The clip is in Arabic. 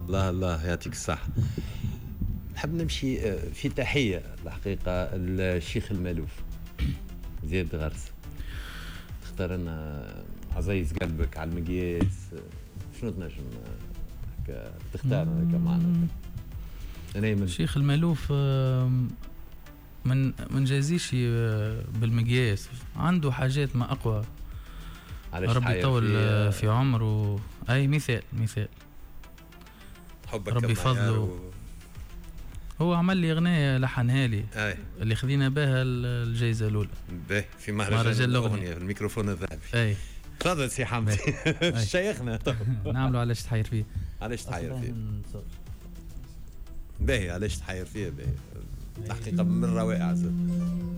الله الله يعطيك الصحة. نحب نمشي في تحية الحقيقة الشيخ المالوف زياد غرس. تختار لنا عزيز قلبك على المقياس، شنو تنجم تختار كمان؟ أنا من الشيخ المالوف من جازيش بالمقياس، عنده حاجات ما أقوى. ربي يطول في عمره. أي مثال حبك ربي فضله. هو عمل لي أغنية لحنها لي اللي خذينا بها الجائزة الأولى في مهرجان الأغنية في الميكروفون الذهبي. تفضل سي حمدي. شيخنا نعملوا علاش تحير فيه. علاش تحير فيه باهي، علاش تحير فيه باهي الحقيقة من الروائع.